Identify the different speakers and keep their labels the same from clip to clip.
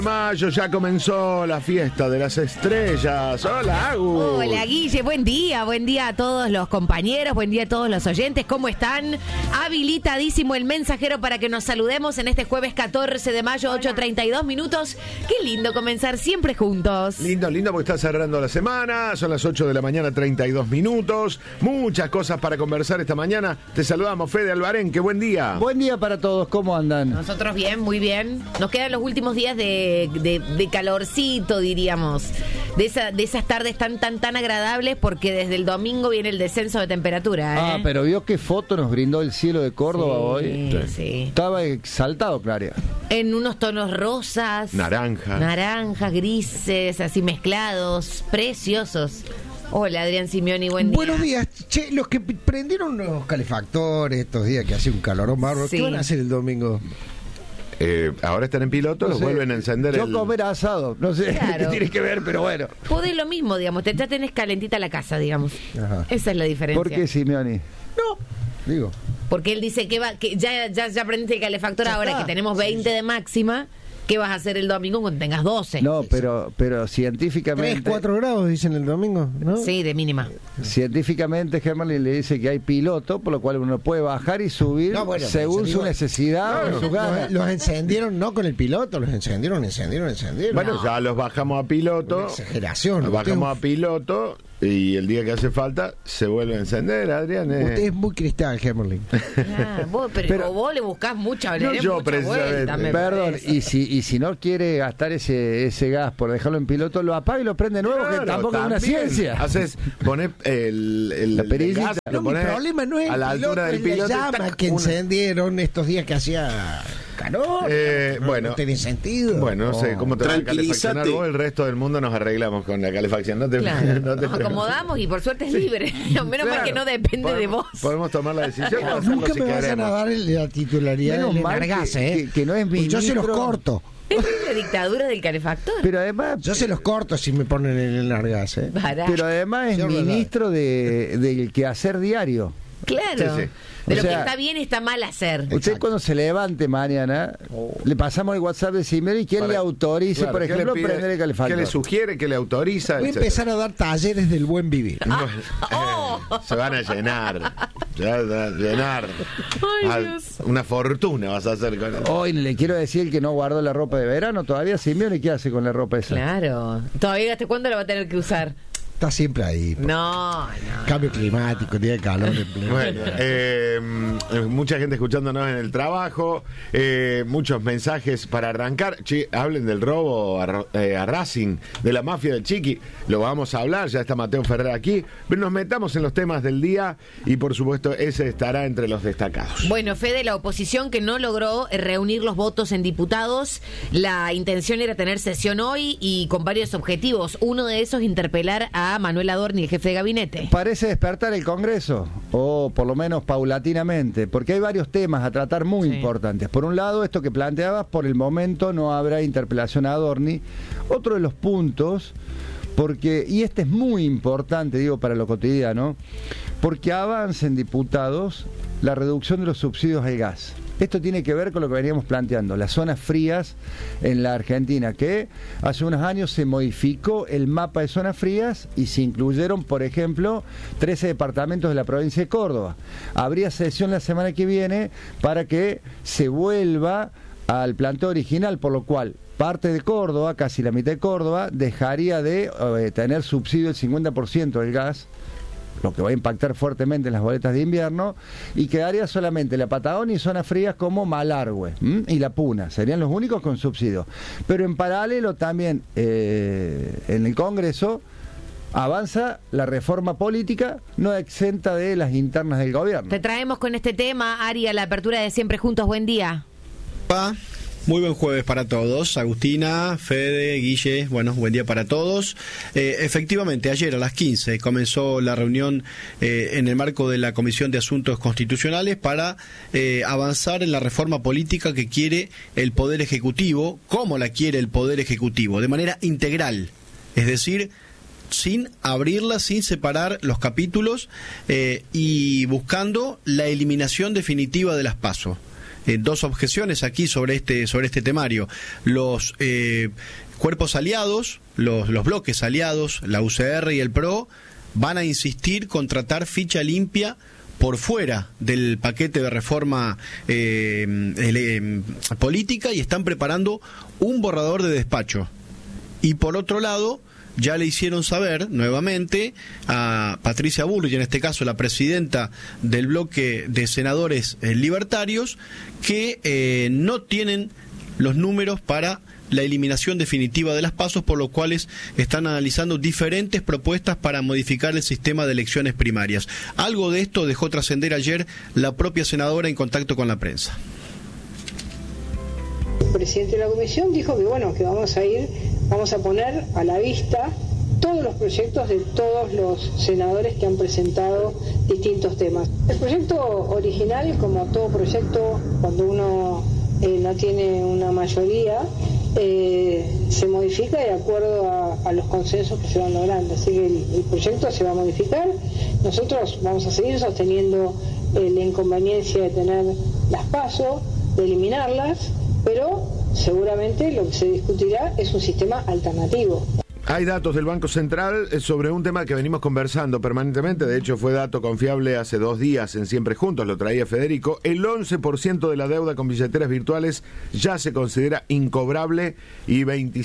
Speaker 1: Mayo ya comenzó la fiesta de las estrellas. Hola, Agus.
Speaker 2: Hola, Guille. Buen día a todos los compañeros, buen día a todos los oyentes. ¿Cómo están? Habilitadísimo el mensajero para que nos saludemos en este jueves 14 de mayo, 8:32 minutos. Qué lindo comenzar siempre juntos.
Speaker 1: Lindo porque está cerrando la semana. Son las 8 de la mañana, 32 minutos. Muchas cosas para conversar esta mañana. Te saludamos, Fede Albarén. Qué buen día.
Speaker 3: Buen día para todos. ¿Cómo andan?
Speaker 2: Nosotros bien, muy bien. Nos quedan los últimos días de calorcito, diríamos, de esas tardes tan agradables, porque desde el domingo viene el descenso de temperatura, ¿eh?
Speaker 3: Pero vio qué foto nos brindó el cielo de Córdoba hoy.
Speaker 2: Sí.
Speaker 3: Estaba exaltado, Claria.
Speaker 2: En unos tonos rosas, naranjas, grises, así mezclados, preciosos. Hola, Adrián Simeoni, buen día.
Speaker 4: Buenos días. Che, los que prendieron los calefactores estos días que hace un calorón bárbaro,
Speaker 2: Sí.
Speaker 4: ¿Qué van a hacer el domingo?
Speaker 1: Ahora están en piloto, los vuelven a encender.
Speaker 3: Yo comer asado, no sé
Speaker 2: Claro.
Speaker 3: qué tiene que ver, pero bueno.
Speaker 2: Podés lo mismo, digamos, ya tenés calentita la casa, digamos.
Speaker 4: Ajá.
Speaker 2: Esa es la diferencia.
Speaker 3: ¿Por qué, Simeoni?
Speaker 4: Digo.
Speaker 2: Porque él dice que ya prendiste el calefactor
Speaker 4: Ya
Speaker 2: ahora
Speaker 4: está.
Speaker 2: que tenemos 20 de máxima. ¿Qué vas a hacer el domingo cuando tengas 12?
Speaker 3: No, pero científicamente...
Speaker 4: 3-4 grados dicen el domingo, ¿no?
Speaker 2: Sí, de mínima.
Speaker 3: Científicamente, Germán le dice que hay piloto, por lo cual uno puede bajar y subir
Speaker 4: No, bueno,
Speaker 3: según
Speaker 4: digo,
Speaker 3: su necesidad o su gana.
Speaker 4: Los encendieron no con el piloto, los encendieron.
Speaker 1: Bueno, ya los bajamos a piloto.
Speaker 4: Una exageración.
Speaker 1: Los bajamos a piloto y el día que hace falta se vuelve a encender, Adrián.
Speaker 4: Usted es muy cristal, Germerling.
Speaker 2: Pero vos le buscás mucha,
Speaker 1: No, yo
Speaker 2: mucha
Speaker 1: precisamente.
Speaker 2: vuelta, me
Speaker 3: Perdón,
Speaker 2: parece.
Speaker 3: y si no quiere gastar ese gas por dejarlo en piloto, lo apaga y lo prende nuevo, que tampoco es una ciencia.
Speaker 1: Pones
Speaker 3: La perillita.
Speaker 1: gas,
Speaker 4: No,
Speaker 1: lo
Speaker 4: mi
Speaker 1: pones
Speaker 4: problema no es
Speaker 1: a la
Speaker 4: el
Speaker 1: altura del
Speaker 4: piloto,
Speaker 1: piloto.
Speaker 4: es la llama
Speaker 1: tac,
Speaker 4: que
Speaker 1: una-
Speaker 4: encendieron estos días que hacía calor.
Speaker 1: Bueno.
Speaker 4: No tiene sentido.
Speaker 1: Bueno, no sé cómo te va a
Speaker 5: Tranquilízate.
Speaker 1: calefaccionar vos, el resto del mundo nos arreglamos con la calefacción. No te,
Speaker 2: Claro,
Speaker 1: no te
Speaker 2: nos acomodamos y por suerte es libre. Menos mal que no depende de vos.
Speaker 1: Podemos tomar la decisión. de hacerlo
Speaker 4: Nunca
Speaker 1: si
Speaker 4: me vayan
Speaker 1: queremos.
Speaker 4: a dar la titularidad
Speaker 3: Menos
Speaker 4: del
Speaker 3: mal
Speaker 4: Enargase,
Speaker 3: que no es
Speaker 4: Pues yo se los
Speaker 3: ministro.
Speaker 4: corto.
Speaker 2: Es la dictadura del calefactor.
Speaker 3: Pero además...
Speaker 4: Yo se los corto si me ponen en el Enargase.
Speaker 2: Barato.
Speaker 3: Pero además es
Speaker 4: Sí, es verdad.
Speaker 3: ministro del quehacer diario.
Speaker 2: Claro.
Speaker 1: Sí, sí.
Speaker 2: De
Speaker 3: O
Speaker 2: lo
Speaker 3: sea,
Speaker 2: que está bien está mal hacer.
Speaker 3: Usted cuando se levante mañana, le pasamos el WhatsApp de Simeoni y que él le autorice,
Speaker 1: Claro,
Speaker 3: por
Speaker 1: ¿qué le
Speaker 3: ejemplo,
Speaker 1: pide?
Speaker 3: prender el calefactor.
Speaker 1: ¿Qué le sugiere? ¿Qué le autoriza?
Speaker 4: Voy a
Speaker 1: etcétera?
Speaker 4: empezar a dar talleres del buen vivir.
Speaker 1: Se van a llenar. Se van a llenar.
Speaker 2: Ay, Dios.
Speaker 1: Una fortuna vas a hacer con eso.
Speaker 3: Hoy le quiero decir que no guardó la ropa de verano todavía. Simeoni, ¿qué hace con la ropa esa?
Speaker 2: Claro. Todavía hasta cuándo lo va a tener que usar.
Speaker 4: Está siempre ahí.
Speaker 2: No.
Speaker 4: Cambio climático, día de calor. En pleno.
Speaker 1: Bueno, mucha gente escuchándonos en el trabajo, muchos mensajes para arrancar. Che, hablen del robo a Racing, de la mafia del Chiqui. Lo vamos a hablar, ya está Mateo Ferrer aquí. Pero nos metamos en los temas del día y por supuesto ese estará entre los destacados.
Speaker 2: Bueno, Fede, la oposición que no logró reunir los votos en diputados, la intención era tener sesión hoy y con varios objetivos. Uno de esos, interpelar a Manuel Adorni, el jefe de gabinete.
Speaker 3: Parece despertar el Congreso, o por lo menos paulatinamente, porque hay varios temas a tratar muy importantes. Por un lado, esto que planteabas, por el momento no habrá interpelación a Adorni. Otro de los puntos, porque, y este es muy importante, digo, para lo cotidiano, porque avanza en diputados la reducción de los subsidios al gas. Esto tiene que ver con lo que veníamos planteando, las zonas frías en la Argentina, que hace unos años se modificó el mapa de zonas frías y se incluyeron, por ejemplo, 13 departamentos de la provincia de Córdoba. Habría sesión la semana que viene para que se vuelva al planteo original, por lo cual parte de Córdoba, casi la mitad de Córdoba, dejaría de tener subsidio del 50% del gas, lo que va a impactar fuertemente en las boletas de invierno, y quedaría solamente la Patagonia y zonas frías como Malargüe y La Puna, serían los únicos con subsidio. Pero en paralelo también en el Congreso avanza la reforma política no exenta de las internas del gobierno.
Speaker 2: Te traemos con este tema, Ari, a la apertura de Siempre Juntos. Buen día.
Speaker 5: Muy buen jueves para todos. Agustina, Fede, Guille, bueno, buen día para todos. Efectivamente, ayer a las 15 comenzó la reunión en el marco de la Comisión de Asuntos Constitucionales para avanzar en la reforma política que quiere el Poder Ejecutivo, cómo la quiere el Poder Ejecutivo, de manera integral. Es decir, sin abrirla, sin separar los capítulos y buscando la eliminación definitiva de las PASO. dos objeciones aquí sobre este temario. Los cuerpos aliados, los bloques aliados, la UCR y el PRO, van a insistir con tratar ficha limpia por fuera del paquete de reforma política, y están preparando un borrador de despacho. Y por otro lado, ya le hicieron saber nuevamente a Patricia Bullrich, en este caso la presidenta del bloque de senadores libertarios, que no tienen los números para la eliminación definitiva de las PASO, por lo cuales están analizando diferentes propuestas para modificar el sistema de elecciones primarias. Algo de esto dejó trascender ayer la propia senadora en contacto con la prensa.
Speaker 6: El presidente de la comisión dijo que que vamos a poner a la vista todos los proyectos de todos los senadores que han presentado distintos temas. El proyecto original, como todo proyecto, cuando uno no tiene una mayoría, se modifica de acuerdo a los consensos que se van logrando. Así que el proyecto se va a modificar. Nosotros vamos a seguir sosteniendo la inconveniencia de tener las PASO, de eliminarlas, pero seguramente lo que se discutirá es un sistema alternativo.
Speaker 1: Hay datos del Banco Central sobre un tema que venimos conversando permanentemente. De hecho, fue dato confiable hace 2 días en Siempre Juntos, lo traía Federico. El 11% de la deuda con billeteras virtuales ya se considera incobrable y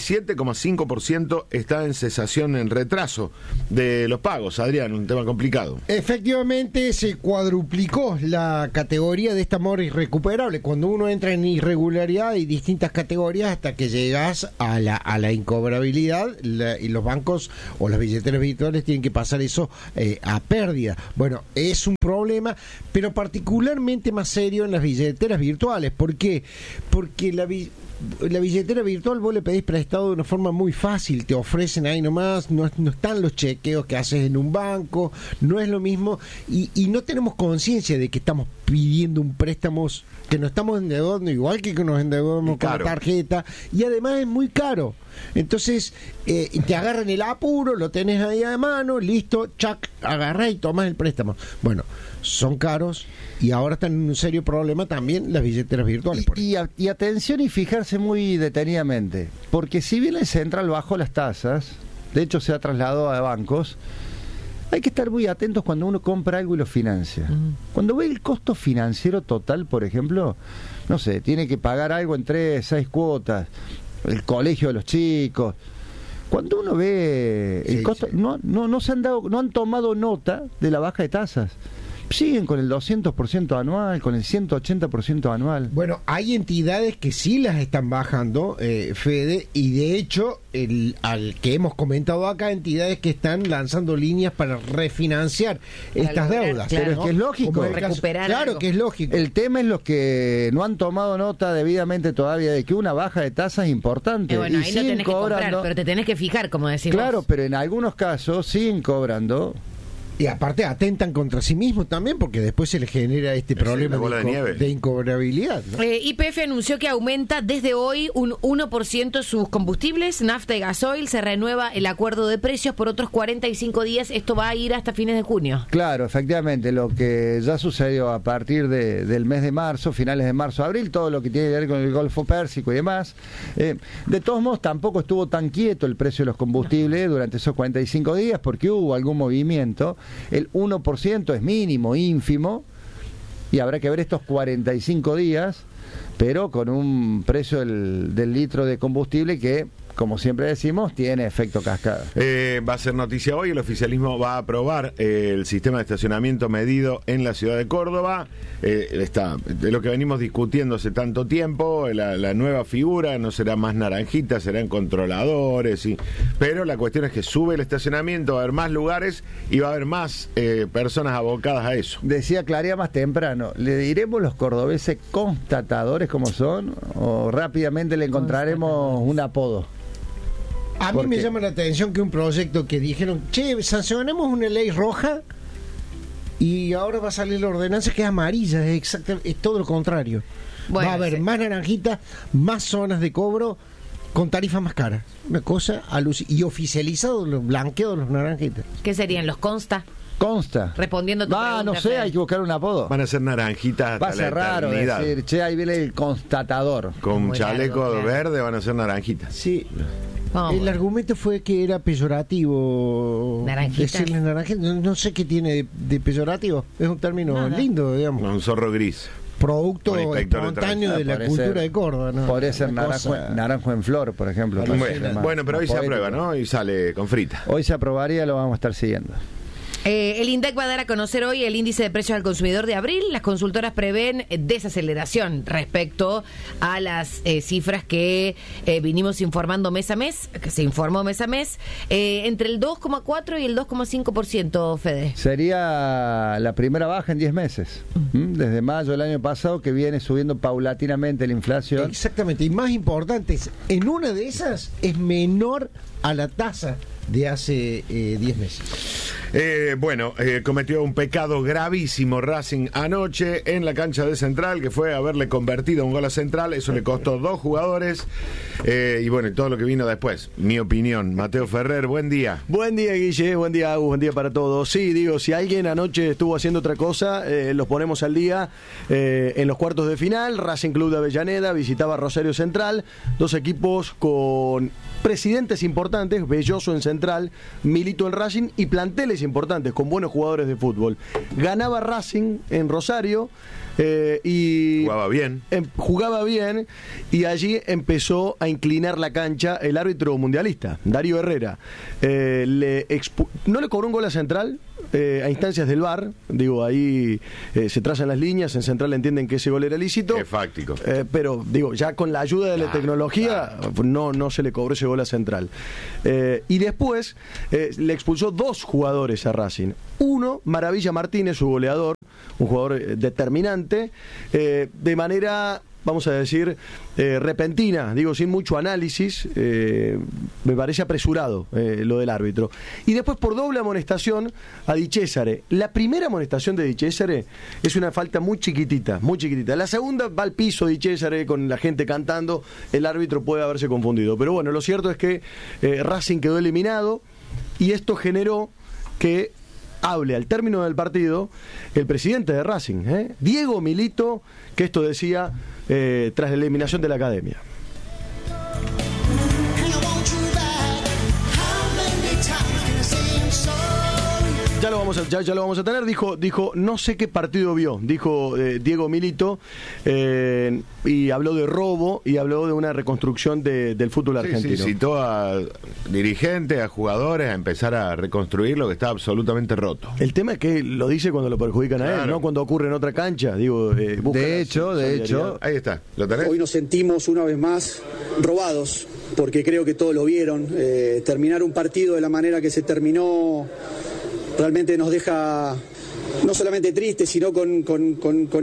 Speaker 1: 27,5% está en cesación, en retraso de los pagos. Adrián, un tema complicado.
Speaker 4: Efectivamente, se cuadruplicó la categoría de esta mora irrecuperable. Cuando uno entra en irregularidad, hay distintas categorías hasta que llegas a la incobrabilidad. Y los bancos o las billeteras virtuales tienen que pasar eso a pérdida. Bueno, es un problema, pero particularmente más serio en las billeteras virtuales. ¿Por qué? Porque la billetera virtual vos le pedís prestado de una forma muy fácil, te ofrecen ahí nomás, no están los chequeos que haces en un banco, no es lo mismo, y no tenemos conciencia de que estamos pidiendo un préstamo, que nos estamos endeudando igual que nos endeudamos con la tarjeta, y además es muy caro. Entonces te agarran el apuro, lo tenés ahí a mano, listo, chac, agarrás y tomás el préstamo. Bueno, son caros y ahora están en un serio problema también las billeteras virtuales.
Speaker 3: Y atención, y fijarse muy detenidamente, porque si bien el Central bajó las tasas, de hecho se ha trasladado a bancos, hay que estar muy atentos cuando uno compra algo y lo financia. Cuando ve el costo financiero total, por ejemplo, no sé, tiene que pagar algo en 3, 6 cuotas, el colegio de los chicos. Cuando uno ve el costo, no han tomado nota de la baja de tasas. Siguen con el 200% anual, con el 180% anual.
Speaker 4: Bueno, hay entidades que sí las están bajando, Fede, y de hecho, al que hemos comentado acá, entidades que están lanzando líneas para refinanciar estas deudas.
Speaker 3: Claro, pero es que es lógico.
Speaker 2: Recuperar
Speaker 4: claro
Speaker 2: algo.
Speaker 4: que es lógico.
Speaker 3: El tema es los que no han tomado nota debidamente todavía de que una baja de tasas es importante.
Speaker 2: Bueno,
Speaker 3: y
Speaker 2: ahí no tenés que comprar, pero te tenés que fijar, como decimos.
Speaker 3: Claro, pero en algunos casos siguen cobrando.
Speaker 4: Y aparte atentan contra sí mismos también, porque después se les genera este problema de incobrabilidad, ¿no?
Speaker 2: YPF anunció que aumenta desde hoy un 1% sus combustibles, nafta y gasoil. Se renueva el acuerdo de precios por otros 45 días. Esto va a ir hasta fines de junio.
Speaker 3: Claro, efectivamente, lo que ya sucedió a partir del mes de marzo, finales de marzo, abril, todo lo que tiene que ver con el Golfo Pérsico y demás. De todos modos, tampoco estuvo tan quieto el precio de los combustibles durante esos 45 días, porque hubo algún movimiento. El 1% es mínimo, ínfimo, y habrá que ver estos 45 días, pero con un precio del litro de combustible que, como siempre decimos, tiene efecto cascada.
Speaker 1: Va a ser noticia hoy, el oficialismo va a aprobar el sistema de estacionamiento medido en la ciudad de Córdoba. Está de lo que venimos discutiendo hace tanto tiempo, la nueva figura no será más naranjita, serán controladores, pero la cuestión es que sube el estacionamiento, va a haber más lugares y va a haber más personas abocadas a eso.
Speaker 3: Decía Clarea más temprano, ¿le diremos los cordobeses constatadores como son o rápidamente le encontraremos un apodo?
Speaker 4: A mí me llama la atención que un proyecto que dijeron, sancionemos una ley roja y ahora va a salir la ordenanza que es amarilla, es todo lo contrario. Bueno, va a haber más naranjitas, más zonas de cobro con tarifas más caras. Una cosa y oficializado, los blanqueados, los naranjitas.
Speaker 2: ¿Qué serían? ¿Los consta?
Speaker 3: Consta.
Speaker 2: Respondiendo tu pregunta,
Speaker 3: no sé,
Speaker 2: Fede.
Speaker 3: hay que buscar un apodo.
Speaker 1: Van a ser naranjitas
Speaker 3: Va a
Speaker 1: hasta la
Speaker 3: ser raro
Speaker 1: eternidad.
Speaker 3: decir, che, ahí viene el constatador.
Speaker 1: Con
Speaker 2: Muy
Speaker 1: chaleco
Speaker 2: largo, claro.
Speaker 1: verde van a ser naranjitas.
Speaker 4: Sí.
Speaker 2: ¿Cómo?
Speaker 4: El argumento fue que era peyorativo
Speaker 2: Naranjitas.
Speaker 4: decirle naranjita. No sé qué tiene de peyorativo. Es un término
Speaker 2: Nada.
Speaker 4: lindo, digamos.
Speaker 1: Un zorro gris.
Speaker 4: Producto
Speaker 1: Con inspector de
Speaker 4: espontáneo de la
Speaker 3: Podría
Speaker 4: cultura
Speaker 3: ser-
Speaker 4: de Córdoba, ¿no?
Speaker 3: Podría ser
Speaker 4: Una
Speaker 3: naranjo,
Speaker 4: cosa-
Speaker 3: naranjo en flor, por ejemplo. para ser más-
Speaker 1: Bueno, pero hoy
Speaker 3: más
Speaker 1: se aprueba,
Speaker 3: poético.
Speaker 1: ¿no? Y sale con frita.
Speaker 3: Hoy se aprobaría, lo vamos a estar siguiendo.
Speaker 2: El INDEC va a dar a conocer hoy el índice de precios al consumidor de abril. Las consultoras prevén desaceleración respecto a las cifras que vinimos informando mes a mes, que se informó mes a mes, entre el 2,4 y el 2,5%, Fede.
Speaker 3: Sería la primera baja en 10 meses. Desde mayo del año pasado, que viene subiendo paulatinamente la inflación.
Speaker 4: Exactamente. Y más importante, en una de esas es menor a la tasa de hace 10 meses.
Speaker 1: Cometió un pecado gravísimo Racing anoche en la cancha de Central, que fue haberle convertido un gol a Central. Eso le costó 2 jugadores. Y todo lo que vino después. Mi opinión. Mateo Ferrer, buen día.
Speaker 5: Buen día, Guille, buen día, Agus, buen día para todos. Sí, digo, si alguien anoche estuvo haciendo otra cosa, los ponemos al día. En los cuartos de final, Racing Club de Avellaneda visitaba Rosario Central, 2 equipos con presidentes importantes, Belloso en Central, Milito en Racing y planteles importantes con buenos jugadores de fútbol. Ganaba Racing en Rosario y
Speaker 1: Jugaba bien.
Speaker 5: Y allí empezó a inclinar la cancha el árbitro mundialista, Darío Herrera. No le cobró un gol a Central a instancias del VAR, digo, ahí se trazan las líneas, en Central entienden que ese gol era lícito.
Speaker 1: Qué fáctico.
Speaker 5: Pero digo, ya con la ayuda de la tecnología no se le cobró ese gol a Central. Y después le expulsó 2 jugadores a Racing. Uno, Maravilla Martínez, su goleador, un jugador determinante, de manera, vamos a decir, repentina, digo, sin mucho análisis, me parece apresurado lo del árbitro. Y después por doble amonestación a Di Cesare. La primera amonestación de Di Cesare es una falta muy chiquitita, muy chiquitita. La segunda va al piso Di Cesare con la gente cantando, el árbitro puede haberse confundido. Pero bueno, lo cierto es que Racing quedó eliminado y esto generó que hable al término del partido el presidente de Racing, Diego Milito, que esto decía tras la eliminación de la academia. Ya lo vamos a tener, dijo no sé qué partido vio, dijo Diego Milito, y habló de robo y habló de una reconstrucción del fútbol argentino.
Speaker 1: Sí, citó a dirigentes, a jugadores, a empezar a reconstruir lo que está absolutamente roto.
Speaker 5: El tema es que lo dice cuando lo perjudican a él, no cuando ocurre en otra cancha. Digo,
Speaker 3: de hecho,
Speaker 1: ahí está, ¿lo tenés?
Speaker 7: Hoy nos sentimos una vez más robados, porque creo que todos lo vieron. Terminar un partido de la manera que se terminó realmente nos deja no solamente tristes, sino con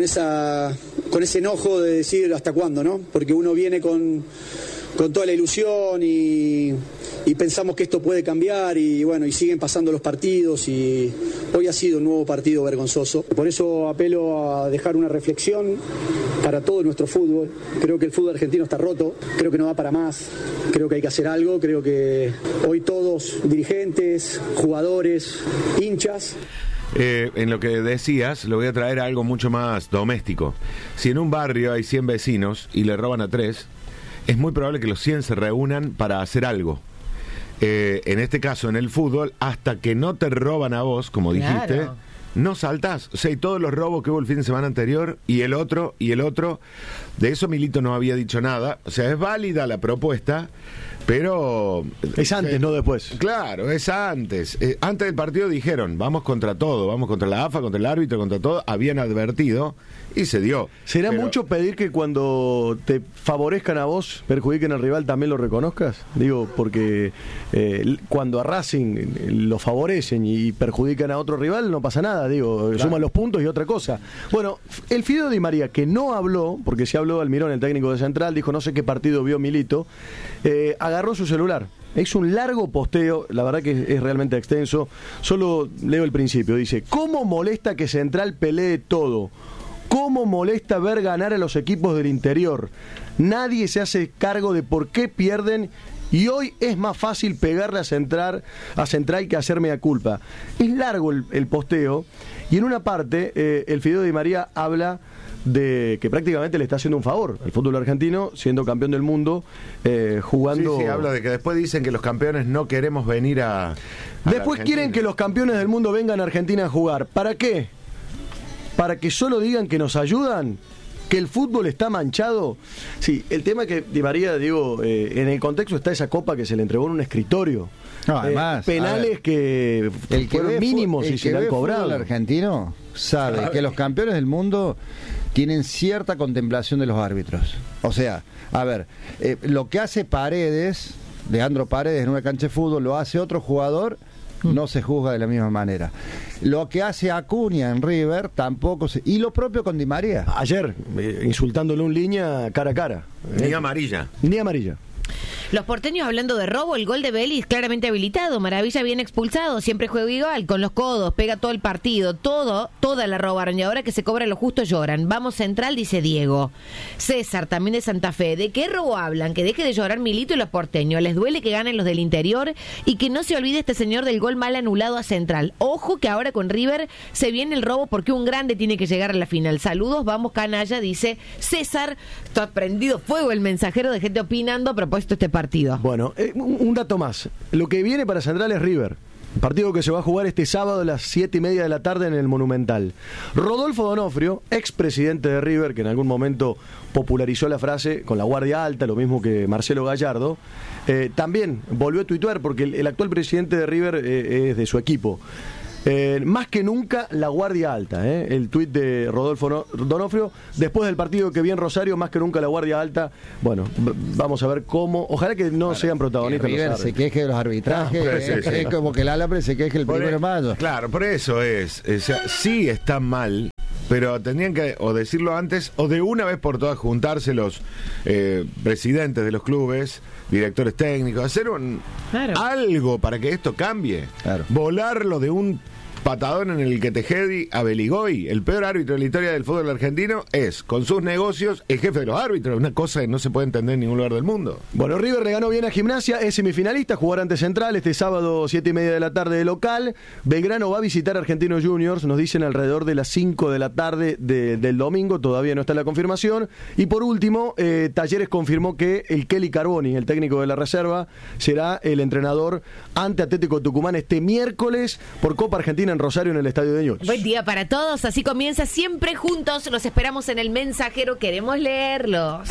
Speaker 7: ese enojo de decir hasta cuándo, ¿no? Porque uno viene con toda la ilusión y pensamos que esto puede cambiar y bueno, y siguen pasando los partidos y hoy ha sido un nuevo partido vergonzoso. Por eso apelo a dejar una reflexión para todo nuestro fútbol. Creo que el fútbol argentino está roto, creo que no va para más, creo que hay que hacer algo, creo que hoy todos, dirigentes, jugadores, hinchas.
Speaker 1: En lo que decías, lo voy a traer a algo mucho más doméstico. Si en un barrio hay 100 vecinos y le roban a 3, es muy probable que los 100 se reúnan para hacer algo. En este caso, en el fútbol, hasta que no te roban a vos, como dijiste,
Speaker 2: Claro.
Speaker 1: no saltás. O sea, y todos los robos que hubo el fin de semana anterior, y el otro, de eso Milito no había dicho nada. O sea, es válida la propuesta, pero...
Speaker 5: Es antes, no después.
Speaker 1: Claro, es antes. Antes del partido dijeron, vamos contra todo, vamos contra la AFA, contra el árbitro, contra todo. Habían advertido y se dio.
Speaker 5: ¿Será
Speaker 1: Pero-
Speaker 5: mucho pedir que cuando te favorezcan a vos, perjudiquen al rival, también lo reconozcas? Digo, porque cuando a Racing lo favorecen y perjudican a otro rival, no pasa nada, digo, suman los puntos y otra cosa. Bueno, el Fideo Di María, que no habló, porque se habló de Almirón, el técnico de Central, dijo no sé qué partido vio Milito, agarró su celular. Es un largo posteo, la verdad que es realmente extenso. Solo leo el principio. Dice, ¿cómo molesta que Central pelee todo? ¿Cómo molesta ver ganar a los equipos del interior? Nadie se hace cargo de por qué pierden
Speaker 8: y hoy es más fácil pegarle a Central que hacer mea culpa. Es largo el posteo, y en una parte el Fideo Di María habla de que prácticamente le está haciendo un favor al fútbol argentino, siendo campeón del mundo, jugando...
Speaker 1: Sí, habla de que después dicen que los campeones no queremos venir a
Speaker 8: después quieren que los campeones del mundo vengan a Argentina a jugar. ¿Para qué? ¿Para que solo digan que nos ayudan? ¿Que el fútbol está manchado? Sí, el tema que Di María, digo, en el contexto está esa copa que se le entregó en un escritorio.
Speaker 3: No, además,
Speaker 8: penales que fueron mínimos y se le han cobrado.
Speaker 3: El argentino sabe que los campeones del mundo tienen cierta contemplación de los árbitros. O sea, a ver, lo que hace Paredes, Leandro Paredes en una cancha de fútbol, lo hace otro jugador, no se juzga de la misma manera. Lo que hace Acuña en River tampoco se... Y lo propio con Di María.
Speaker 8: Ayer, insultándole un línea cara a cara.
Speaker 1: Ni amarilla.
Speaker 8: Ni amarilla.
Speaker 2: Los porteños hablando de robo, el gol de Vélez claramente habilitado, Maravilla bien expulsado, siempre juega igual, con los codos, pega todo el partido, toda la robaron, y ahora que se cobra lo justo lloran. Vamos Central, dice Diego. César, también de Santa Fe, ¿de qué robo hablan? Que deje de llorar Milito y los porteños, les duele que ganen los del interior, y que no se olvide este señor del gol mal anulado a Central. Ojo que ahora con River se viene el robo porque un grande tiene que llegar a la final. Saludos, vamos canalla, dice César. Está prendido fuego el mensajero de gente opinando a propósito de este partido.
Speaker 8: Bueno, un dato más. Lo que viene para Central es River. Partido que se va a jugar este sábado a las 7:30 de la tarde en el Monumental. Rodolfo D'Onofrio, expresidente de River, que en algún momento popularizó la frase con la guardia alta, lo mismo que Marcelo Gallardo, también volvió a tuitear porque el actual presidente de River es de su equipo. Más que nunca la guardia alta, el tuit de Rodolfo D'Onofrio después del partido que vi en Rosario, más que nunca la guardia alta. Bueno, vamos a ver cómo, ojalá que no sean protagonistas.
Speaker 3: Que River se queje de los arbitrajes, es como que el Alambre se queje el 1 de mayo.
Speaker 1: Claro, por eso es, o sea, sí está mal, pero tendrían que o decirlo antes o de una vez por todas juntarse los presidentes de los clubes, directores técnicos, hacer algo para que esto cambie. Claro. Volarlo de un patadón en el que Tejedi a Beligoy, el peor árbitro de la historia del fútbol argentino, es, con sus negocios, el jefe de los árbitros, una cosa que no se puede entender en ningún lugar del mundo.
Speaker 8: Bueno, River le ganó bien a Gimnasia, es semifinalista, jugará ante Central este sábado 7:30 de la tarde de local. Belgrano va a visitar a Argentinos Juniors, nos dicen alrededor de las 5 de la tarde del domingo, todavía no está la confirmación. Y por último, Talleres confirmó que el Kelly Carboni, el técnico de la reserva, será el entrenador ante Atlético Tucumán este miércoles por Copa Argentina en Rosario, en el Estadio de Ñuch.
Speaker 2: Buen día para todos, así comienza Siempre Juntos, los esperamos en el mensajero, queremos leerlos.